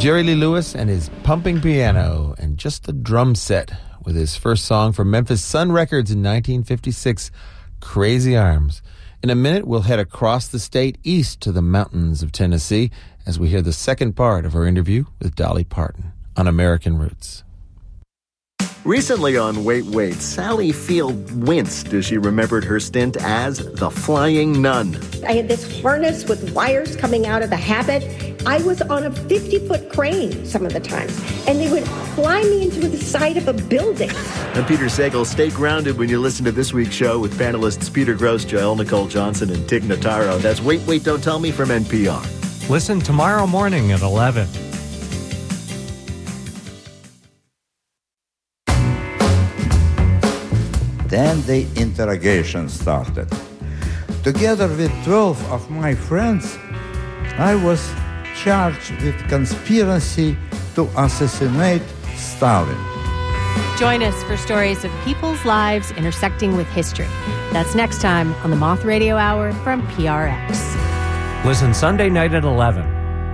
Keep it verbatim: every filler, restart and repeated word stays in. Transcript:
Jerry Lee Lewis and his pumping piano and just a drum set with his first song from Memphis Sun Records in nineteen fifty-six, Crazy Arms. In a minute, we'll head across the state east to the mountains of Tennessee as we hear the second part of our interview with Dolly Parton on American Roots. Recently on Wait, Wait, Sally Field winced as she remembered her stint as the Flying Nun. I had this harness with wires coming out of the habit. I was on a fifty-foot crane some of the times, and they would fly me into the side of a building. I'm Peter Sagal. Stay grounded when you listen to this week's show with panelists Peter Gross, Joelle Nicole Johnson, and Tig Notaro. That's Wait, Wait, Don't Tell Me from N P R. Listen tomorrow morning at eleven. Then the interrogation started. Together with twelve of my friends, I was charged with conspiracy to assassinate Stalin. Join us for stories of people's lives intersecting with history. That's next time on the Moth Radio Hour from P R X. Listen Sunday night at eleven